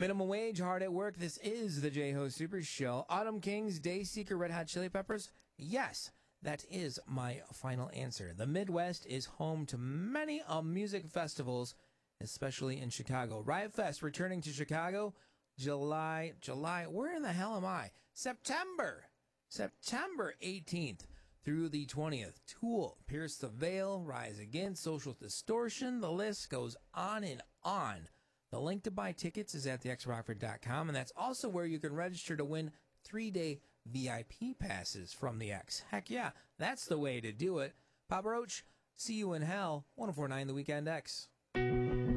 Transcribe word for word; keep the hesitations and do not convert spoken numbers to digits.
Minimum wage, hard at work. This is the J-Ho Super Show. Autumn Kings, Dayseeker, Red Hot Chili Peppers. Yes, that is my final answer. The Midwest is home to many uh, music festivals, especially in Chicago. Riot Fest returning to Chicago, July, July, where in the hell am I? September, September eighteenth through the twentieth. Tool, Pierce the Veil, Rise Against, Social Distortion. The list goes on and on. The link to buy tickets is at the x rockford dot com, and that's also where you can register to win three-day V I P passes from the X. Heck yeah, that's the way to do it. Papa Roach, see you in hell. one oh four point nine The Weekend X.